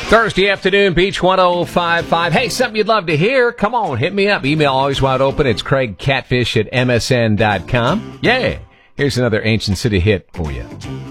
Thursday afternoon, Beach 105.5. Hey, something you'd love to hear? Come on, hit me up. Email always wide open. It's craigcatfish@msn.com. Yeah, here's another Ancient City hit for you.